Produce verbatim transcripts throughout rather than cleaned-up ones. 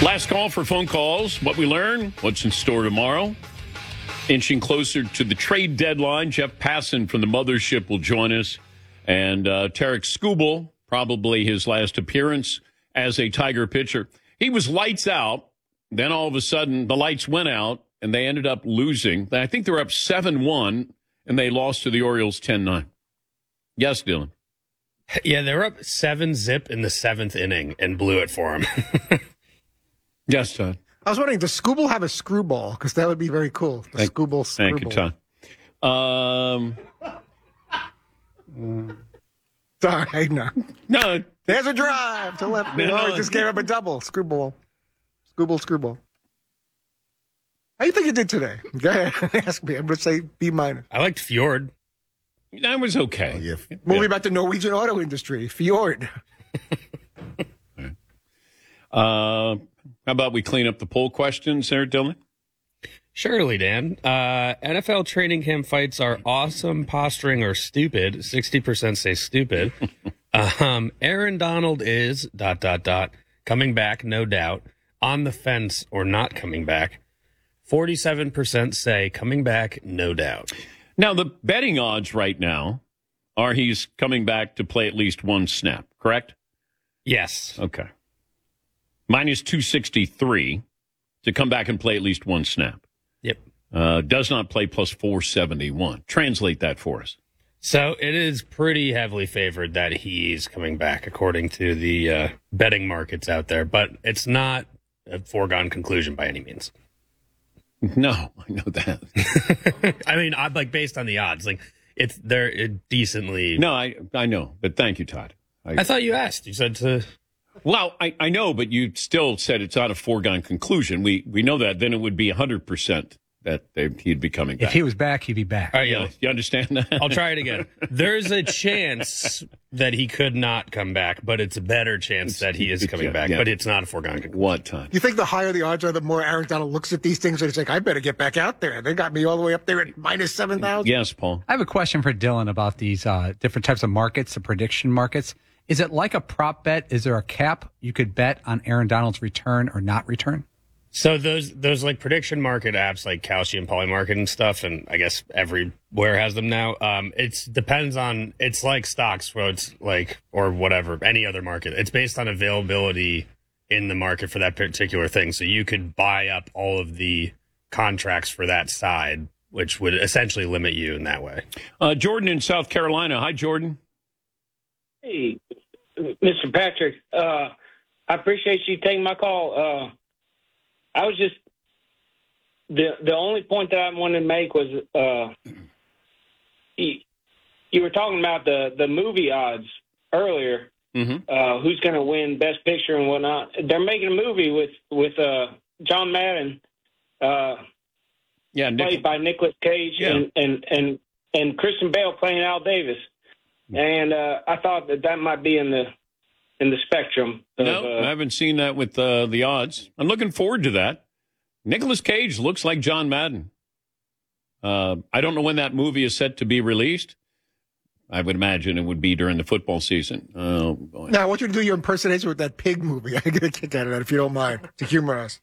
Last call for phone calls. What we learn, what's in store tomorrow. Inching closer to the trade deadline, Jeff Passan from the Mothership will join us. And uh, Tarek Skubal, probably his last appearance as a Tiger pitcher. He was lights out. Then all of a sudden, the lights went out, and they ended up losing. I think they were up seven one, and they lost to the Orioles ten nine. Yes, Dylan. Yeah, they were up seven zip in the seventh inning and blew it for him. Yes, Todd. I was wondering, does Scooble have a screwball? Because that would be very cool. The thank, Scooble screwball. Thank you, Todd. Um, Sorry, no. No. There's a drive to left. No, Oh, no. he just gave up a double. Screwball. Scooble, screwball. How do you think you did today? Go ahead. Ask me. I'm going to say B minus. I liked Fjord. That was okay. Oh, yeah. Movie Yeah. about the Norwegian auto industry. Fjord. Uh, how about we clean up the poll questions there, Dylan? Surely, Dan. Uh, N F L training camp fights are awesome, posturing, or stupid. sixty percent say stupid. um, Aaron Donald is, dot, dot, dot, coming back, no doubt. On the fence or not coming back. forty-seven percent say coming back, no doubt. Now, the betting odds right now are he's coming back to play at least one snap, correct? Yes. Okay. Minus two sixty-three to come back and play at least one snap. Yep. Uh, does not play plus four seventy-one. Translate that for us. So it is pretty heavily favored that he's coming back, according to the uh, betting markets out there. But it's not a foregone conclusion by any means. No, I know that. I mean, I- like based on the odds, like it's they're it decently. No, I I know, but thank you, Todd. I, I thought you asked. You said to. well, I, I know, but you still said it's not a foregone conclusion. We we know that. Then it would be one hundred percent that they, he'd be coming back. If he was back, he'd be back. All right, you, yeah. you understand that? I'll try it again. There's a chance that he could not come back, but it's a better chance that he is coming Yeah, back. yeah. But it's not a foregone conclusion. What time? You think the higher the odds are, the more Aaron Donald looks at these things and he's like, I better get back out there. They got me all the way up there at minus seven thousand. Yes, Paul. I have a question for Dylan about these uh, different types of markets, the prediction markets. Is it like a prop bet? Is there a cap you could bet on Aaron Donald's return or not return? So those those like prediction market apps like Calcium Polymarket and stuff, and I guess everywhere has them now. Um, it's depends on it's like stocks, where it's like or whatever any other market. It's based on availability in the market for that particular thing. So you could buy up all of the contracts for that side, which would essentially limit you in that way. Uh, Jordan in South Carolina. Hi, Jordan. Hey, Mister Patrick, uh, I appreciate you taking my call. Uh, I was just the the only point that I wanted to make was uh, you, you were talking about the, the movie odds earlier. Mm-hmm. Uh, who's going to win Best Picture and whatnot? They're making a movie with with uh, John Madden, uh, Yeah, Nick, played by Nicolas Cage, Yeah. and, and and and Kristen Bale playing Al Davis. And uh, I thought that that might be in the in the spectrum. Of, no, uh, I haven't seen that with uh, the odds. I'm looking forward to that. Nicolas Cage looks like John Madden. Uh, I don't know when that movie is set to be released. I would imagine it would be during the football season. Oh, boy. Now, I want you to do your impersonation with that pig movie. I get a kick out of that, if you don't mind, to humor us.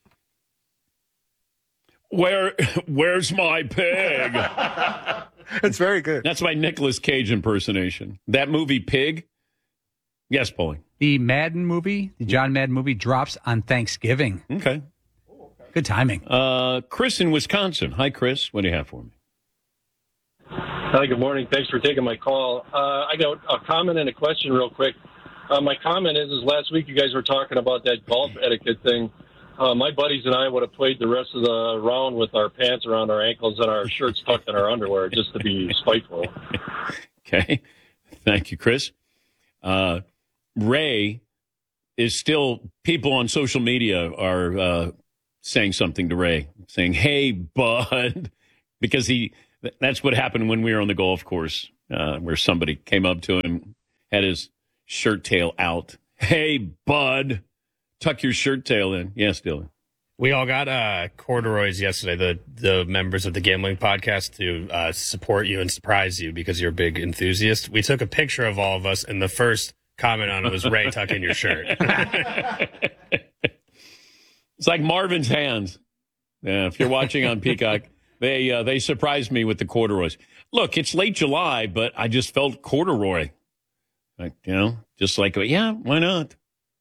Where, where's my pig? It's very good. That's my Nicolas Cage impersonation. That movie, Pig? Yes, Paulie. The Madden movie, the John Madden movie, drops on Thanksgiving. Okay. Good timing. Uh, Chris in Wisconsin. Hi, Chris. What do you have for me? Hi, good morning. Thanks for taking my call. Uh, I got a comment and a question real quick. Uh, my comment is, is last week you guys were talking about that golf etiquette thing. Uh, my buddies and I would have played the rest of the round with our pants around our ankles and our shirts tucked in our underwear just to be spiteful. Okay. Thank you, Chris. Uh, Ray is still, people on social media are uh, saying something to Ray, saying, hey, bud, because he, that's what happened when we were on the golf course, uh, where somebody came up to him, had his shirt tail out. Hey, bud, tuck your shirt tail in. Yes, Dylan. We all got uh, corduroys yesterday, the the members of the Gambling Podcast, to uh, support you and surprise you because you're a big enthusiast. We took a picture of all of us, and the first comment on it was, Ray, tuck in your shirt. It's like Marvin's hands. Yeah, if you're watching on Peacock, they uh, they surprised me with the corduroys. Look, it's late July, but I just felt corduroy. Like, you know, just like, yeah, why not?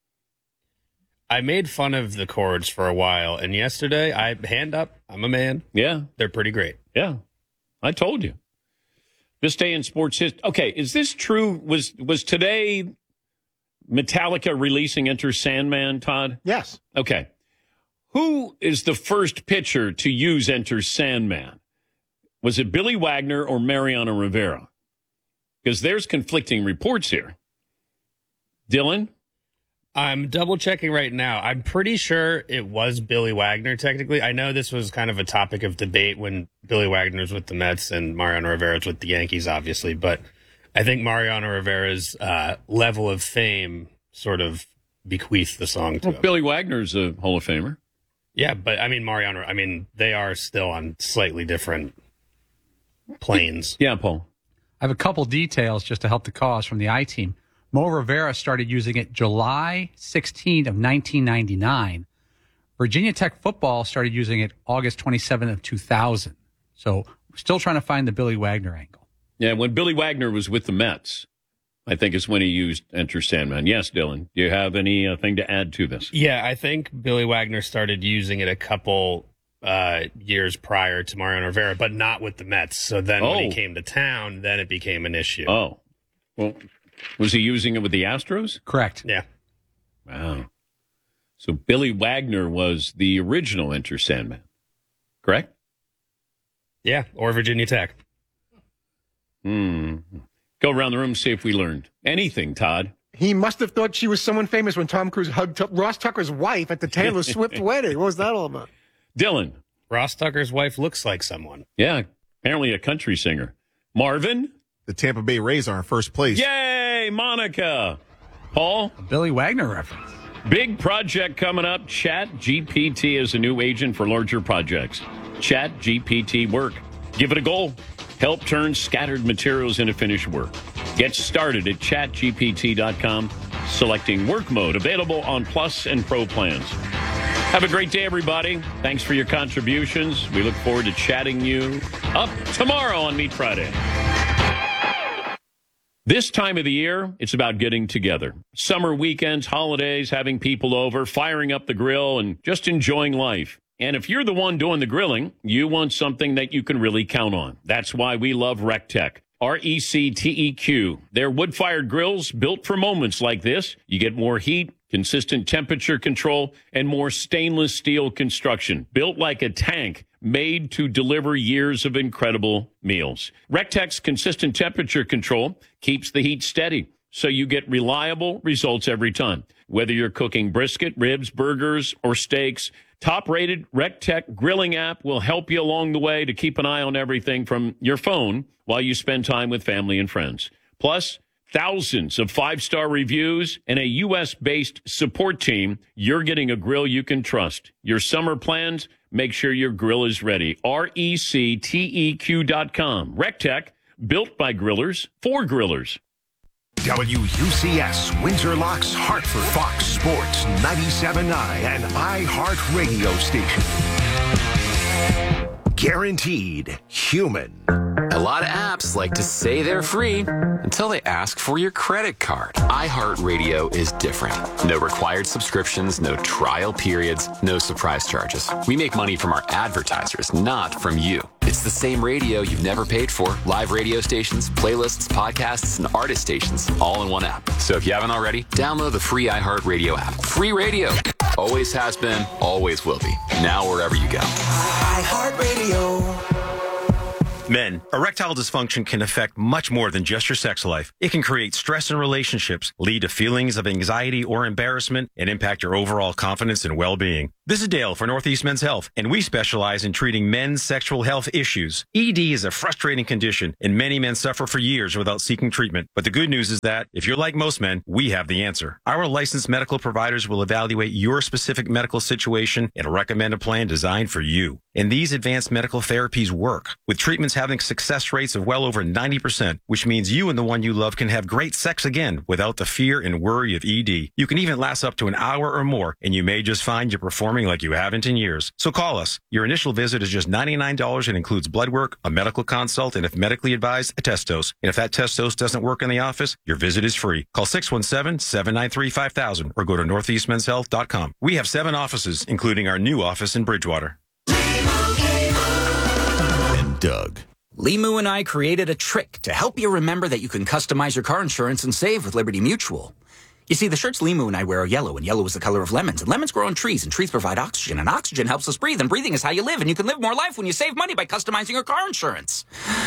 I made fun of the cords for a while, and yesterday, I hand up, I'm a man. Yeah. They're pretty great. Yeah. I told you. This day in sports history. Okay, is this true? Was was today Metallica releasing Enter Sandman, Todd? Yes. Okay. Who is the first pitcher to use Enter Sandman? Was it Billy Wagner or Mariano Rivera? Because there's conflicting reports here. Dylan? I'm double checking right now. I'm pretty sure it was Billy Wagner, technically. I know this was kind of a topic of debate when Billy Wagner's with the Mets and Mariano Rivera's with the Yankees, obviously. But I think Mariano Rivera's uh, level of fame sort of bequeathed the song to Well, him. Billy Wagner's a Hall of Famer. Yeah, but I mean, Mariano, I mean, they are still on slightly different planes. Yeah, Paul. I have a couple details just to help the cause from the I-Team. Mo Rivera started using it July sixteenth of nineteen ninety-nine. Virginia Tech football started using it August twenty-seventh of two thousand. So we're still trying to find the Billy Wagner angle. Yeah, when Billy Wagner was with the Mets, I think is when he used Enter Sandman. Yes, Dylan, do you have anything to add to this? Yeah, I think Billy Wagner started using it a couple uh, years prior to Mariano Rivera, but not with the Mets. So then when Oh. he came to town, then it became an issue. Oh, well, was he using it with the Astros? Correct. Yeah. Wow. So Billy Wagner was the original Enter Sandman, correct? Yeah, or Virginia Tech. Hmm. Go around the room, see if we learned anything, Todd. He must have thought she was someone famous when Tom Cruise hugged T- Ross Tucker's wife at the Taylor Swift wedding. What was that all about? Dylan. Ross Tucker's wife looks like someone. Yeah, apparently a country singer. Marvin. The Tampa Bay Rays are in first place. Yay, Monica. Paul. A Billy Wagner reference. Big project coming up. Chat G P T is a new agent for larger projects. Chat G P T work. Give it a go. Help turn scattered materials into finished work. Get started at chat G P T dot com, selecting work mode, available on Plus and Pro plans. Have a great day, everybody. Thanks for your contributions. We look forward to chatting you up tomorrow on Meet Friday. This time of the year, it's about getting together. Summer weekends, holidays, having people over, firing up the grill, and just enjoying life. And if you're the one doing the grilling, you want something that you can really count on. That's why we love RecTech. R E C T E Q. They're wood-fired grills built for moments like this. You get more heat, consistent temperature control, and more stainless steel construction. Built like a tank, made to deliver years of incredible meals. RecTech's consistent temperature control keeps the heat steady, so you get reliable results every time. Whether you're cooking brisket, ribs, burgers, or steaks, top-rated RecTech grilling app will help you along the way to keep an eye on everything from your phone while you spend time with family and friends. Plus, thousands of five-star reviews and a U S-based support team. You're getting a grill you can trust. Your summer plans, make sure your grill is ready. R E C T E Q dot com. RecTech, built by grillers for grillers. W U C S, Windsor Locks, Hartford, Fox Sports, ninety-seven point nine, and iHeart Radio Station. Guaranteed human. A lot of apps like to say they're free until they ask for your credit card. iHeartRadio is different. No required subscriptions, no trial periods, no surprise charges. We make money from our advertisers, not from you. It's the same radio you've never paid for. Live radio stations, playlists, podcasts, and artist stations all in one app. So if you haven't already, download the free iHeartRadio app. Free radio. Always has been, always will be. Now wherever you go. iHeartRadio. Men, erectile dysfunction can affect much more than just your sex life. It can create stress in relationships, lead to feelings of anxiety or embarrassment, and impact your overall confidence and well-being. This is Dale for Northeast Men's Health, and we specialize in treating men's sexual health issues. E D is a frustrating condition, and many men suffer for years without seeking treatment. But the good news is that, if you're like most men, we have the answer. Our licensed medical providers will evaluate your specific medical situation and recommend a plan designed for you. And these advanced medical therapies work, with treatments having success rates of well over ninety percent, which means you and the one you love can have great sex again without the fear and worry of E D. You can even last up to an hour or more, and you may just find you're performing like you haven't in years. So call us. Your initial visit is just ninety-nine dollars and includes blood work, a medical consult, and if medically advised, a test dose. And if that test dose doesn't work in the office, your visit is free. Call six one seven, seven nine three, five thousand or go to northeast men's health dot com. We have seven offices, including our new office in Bridgewater. And Doug. Limu and I created a trick to help you remember that you can customize your car insurance and save with Liberty Mutual. You see, the shirts Limu and I wear are yellow, and yellow is the color of lemons. And lemons grow on trees, and trees provide oxygen, and oxygen helps us breathe, and breathing is how you live, and you can live more life when you save money by customizing your car insurance.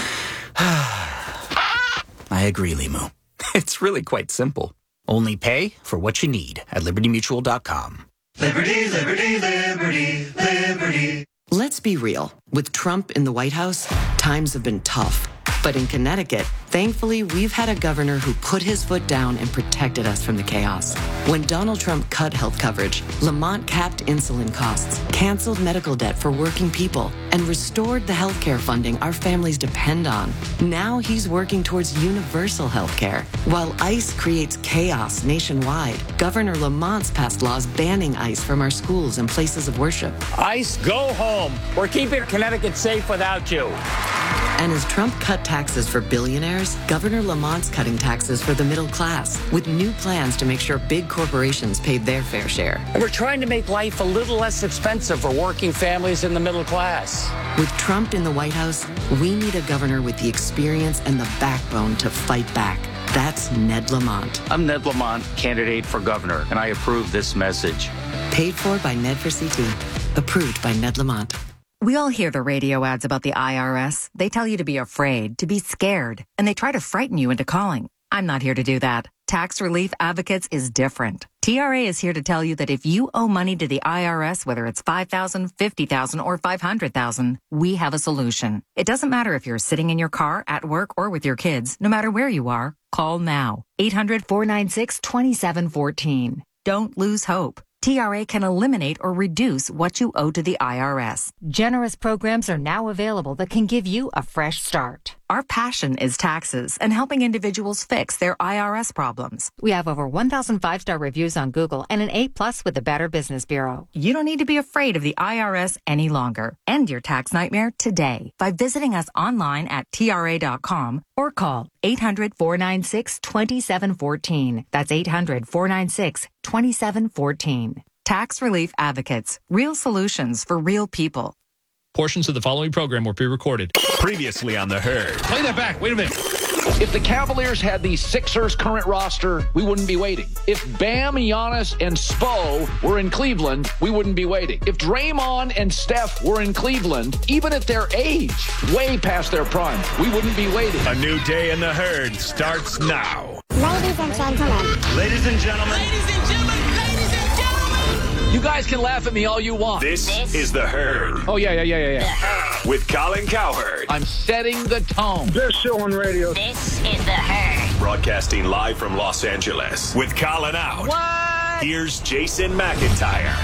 I agree, Limu. It's really quite simple. Only pay for what you need at liberty mutual dot com. Liberty, liberty, liberty, liberty. Let's be real. With Trump in the White House, times have been tough. But in Connecticut, thankfully, we've had a governor who put his foot down and protected us from the chaos. When Donald Trump cut health coverage, Lamont capped insulin costs, canceled medical debt for working people, and restored the health care funding our families depend on. Now he's working towards universal health care. While ICE creates chaos nationwide, Governor Lamont's passed laws banning ICE from our schools and places of worship. ICE, go home. We're keeping Connecticut safe without you. And as Trump cut taxes for billionaires, Governor Lamont's cutting taxes for the middle class, with new plans to make sure big corporations paid their fair share. And we're trying to make life a little less expensive for working families in the middle class. With Trump in the White House, we need a governor with the experience and the backbone to fight back. That's Ned Lamont. I'm Ned Lamont, candidate for governor, and I approve this message. Paid for by Ned for C T. Approved by Ned Lamont. We all hear the radio ads about the I R S. They tell you to be afraid, to be scared, and they try to frighten you into calling. I'm not here to do that. Tax Relief Advocates is different. T R A is here to tell you that if you owe money to the I R S, whether it's five thousand dollars, fifty thousand dollars, or five hundred thousand dollars, we have a solution. It doesn't matter if you're sitting in your car, at work, or with your kids. No matter where you are, call now. eight hundred, four nine six, two seven one four. Don't lose hope. T R A can eliminate or reduce what you owe to the I R S. Generous programs are now available that can give you a fresh start. Our passion is taxes and helping individuals fix their I R S problems. We have over one thousand five-star reviews on Google and an A plus with the Better Business Bureau. You don't need to be afraid of the I R S any longer. End your tax nightmare today by visiting us online at T R A dot com or call eight hundred, four nine six, two seven one four. That's eight hundred, four nine six, two seven one four. Tax Relief Advocates. Real solutions for real people. Portions of the following program were pre-recorded. Previously on The Herd. Play that back. Wait a minute. If the Cavaliers had the Sixers' current roster, we wouldn't be waiting. If Bam, Giannis, and Spo were in Cleveland, we wouldn't be waiting. If Draymond and Steph were in Cleveland, even at their age, way past their prime, we wouldn't be waiting. A new day in The Herd starts now. Ladies and gentlemen. Ladies and gentlemen. Ladies and gentlemen. Ladies and gentlemen. You guys can laugh at me all you want. This, this is The Herd. Oh, yeah, yeah, yeah, yeah, yeah. With Colin Cowherd. I'm setting the tone. Best show on radio. This is The Herd. Broadcasting live from Los Angeles. With Colin out. What? Here's Jason McIntyre.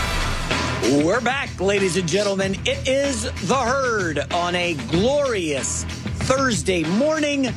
We're back, ladies and gentlemen. It is The Herd on a glorious Thursday morning.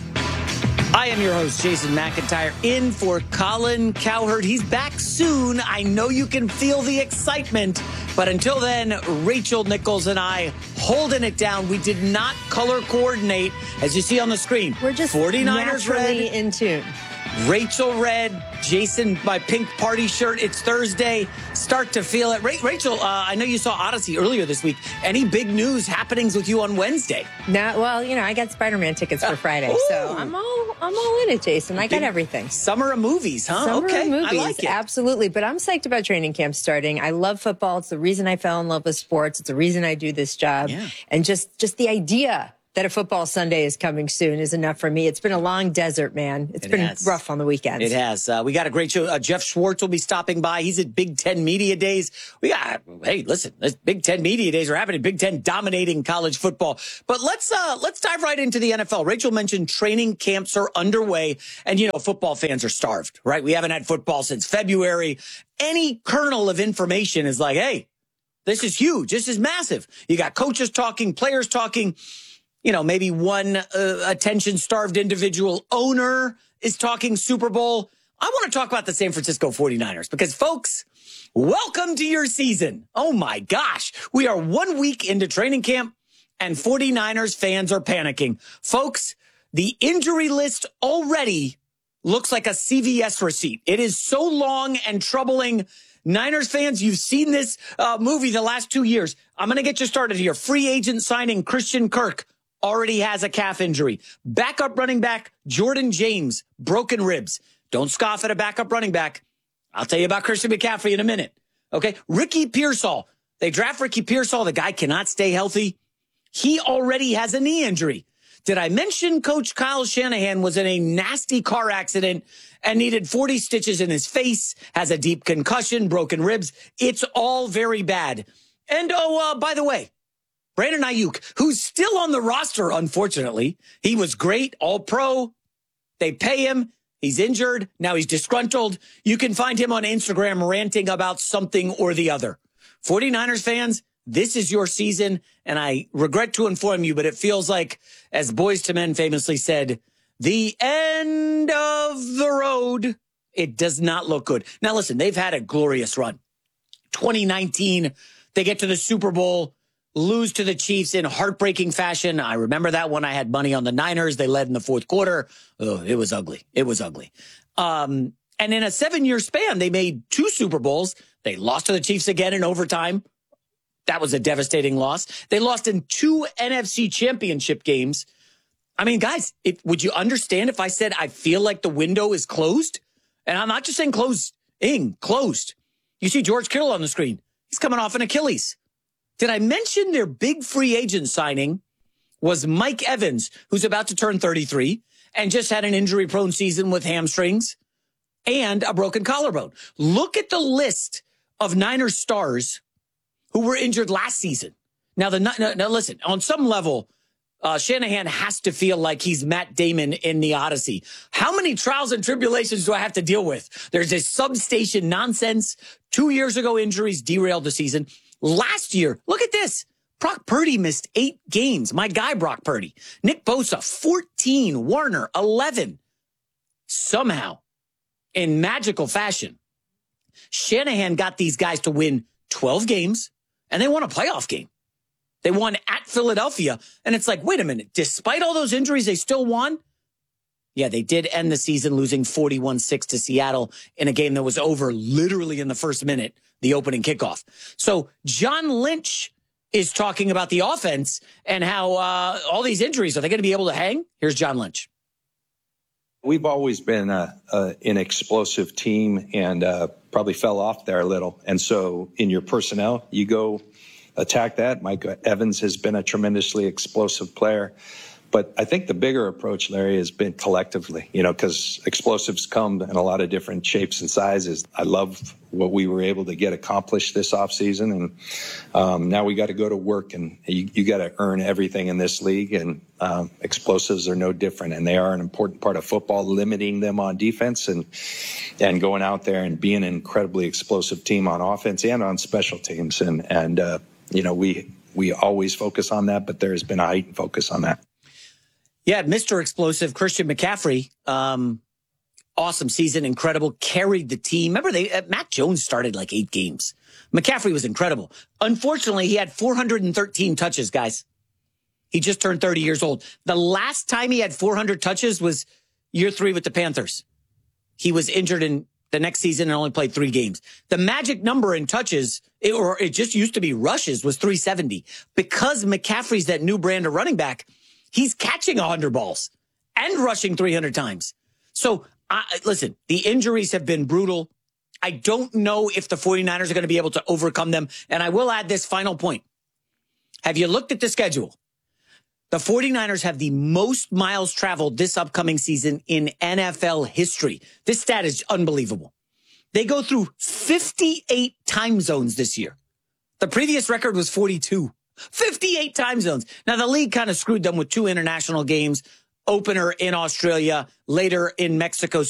I am your host, Jason McIntyre, in for Colin Cowherd. He's back soon. I know you can feel the excitement. But until then, Rachel Nichols and I holding it down. We did not color coordinate, as you see on the screen. We're just forty-niners naturally red, in tune. Rachel red, Jason, my pink party shirt. It's Thursday. Start to feel it. Ra- Rachel, uh, I know you saw Odyssey earlier this week. Any big news happenings with you on Wednesday? No, well, you know, I got Spider-Man tickets for Friday, Ooh. so I'm all I'm all in it, Jason. I got Big everything. Summer of movies, huh? Summer okay, of movies, I like it. Absolutely. But I'm psyched about training camp starting. I love football. It's the reason I fell in love with sports. It's the reason I do this job. Yeah. And just just the idea that a football Sunday is coming soon is enough for me. It's been a long desert, man. It's It been has. rough on the weekends. It has. Uh, we got a great show. Uh, Jeff Schwartz will be stopping by. He's at Big Ten Media Days. We got, hey, listen, this Big Ten Media Days are happening. Big Ten dominating college football. But let's uh, let's dive right into the N F L. Rachel mentioned training camps are underway, and you know, football fans are starved, right? We haven't had football since February. Any kernel of information is like, hey, This is huge. This is massive. You got coaches talking, players talking, you know, maybe one uh, attention-starved individual owner is talking Super Bowl. I want to talk about the San Francisco forty-niners because, folks, welcome to your season. Oh, my gosh. We are one week into training camp, and forty-niners fans are panicking. Folks, the injury list already looks like a C V S receipt. It is so long and troubling. Niners fans, you've seen this uh, movie the last two years. I'm going to get you started here. Free agent signing Christian Kirk already has a calf injury. Backup running back Jordan James, broken ribs. Don't scoff at a backup running back. I'll tell you about Christian McCaffrey in a minute. Okay, Ricky Pearsall. They draft Ricky Pearsall. The guy cannot stay healthy. He already has a knee injury. Did I mention Coach Kyle Shanahan was in a nasty car accident and needed forty stitches in his face, has a deep concussion, broken ribs? It's all very bad. And, oh, uh, by the way, Brandon Ayuk, who's still on the roster, unfortunately. He was great, all pro. They pay him. He's injured. Now he's disgruntled. You can find him on Instagram ranting about something or the other. forty-niners fans, this is your season, and I regret to inform you, but it feels like, as Boyz two Men famously said, the end of the road. It does not look good. Now, listen, they've had a glorious run. twenty nineteen, they get to the Super Bowl, lose to the Chiefs in heartbreaking fashion. I remember that one. I had money on the Niners. They led in the fourth quarter. Oh, it was ugly. It was ugly. Um, and in a seven-year span, they made two Super Bowls. They lost to the Chiefs again in overtime. That was a devastating loss. They lost in two N F C championship games. I mean, guys, if, would you understand if I said I feel like the window is closed? And I'm not just saying closing, closed. You see George Kittle on the screen. He's coming off an Achilles. Did I mention their big free agent signing was Mike Evans, who's about to turn thirty-three and just had an injury-prone season with hamstrings and a broken collarbone. Look at the list of Niners stars who were injured last season. Now, the now, now listen, on some level, uh, Shanahan has to feel like he's Matt Damon in the Odyssey. How many trials and tribulations do I have to deal with? There's this substation nonsense. Two years ago, injuries derailed the season. Last year, look at this. Brock Purdy missed eight games. My guy, Brock Purdy. Nick Bosa, fourteen. Warner, eleven. Somehow, in magical fashion, Shanahan got these guys to win twelve games. And they won a playoff game. They won at Philadelphia. And it's like, wait a minute. Despite all those injuries, they still won? Yeah, they did end the season losing forty-one six to Seattle in a game that was over literally in the first minute, the opening kickoff. So John Lynch is talking about the offense and how uh, all these injuries, are they going to be able to hang? Here's John Lynch. We've always been a, a, an explosive team and uh, probably fell off there a little. And so in your personnel, you go attack that. Mike Evans has been a tremendously explosive player. But I think the bigger approach, Larry, has been collectively, you know, because explosives come in a lot of different shapes and sizes. I love what we were able to get accomplished this offseason. And um, now we got to go to work, and you, you got to earn everything in this league. And um, explosives are no different. And they are an important part of football, limiting them on defense and and going out there and being an incredibly explosive team on offense and on special teams. And, and uh, you know, we we always focus on that, but there has been a heightened focus on that. Yeah, Mister Explosive, Christian McCaffrey, um, awesome season, incredible, carried the team. Remember, they uh, Mac Jones started like eight games. McCaffrey was incredible. Unfortunately, he had four hundred thirteen touches, guys. He just turned thirty years old. The last time he had four hundred touches was year three with the Panthers. He was injured in the next season and only played three games. The magic number in touches, it, or it just used to be rushes, was three seventy. Because McCaffrey's that new brand of running back, he's catching one hundred balls and rushing three hundred times. So, uh, listen, the injuries have been brutal. I don't know if the forty-niners are going to be able to overcome them. And I will add this final point. Have you looked at the schedule? The forty-niners have the most miles traveled this upcoming season in N F L history. This stat is unbelievable. They go through fifty-eight time zones this year. The previous record was forty-two. fifty-eight time zones. Now, the league kind of screwed them with two international games, opener in Australia, later in Mexico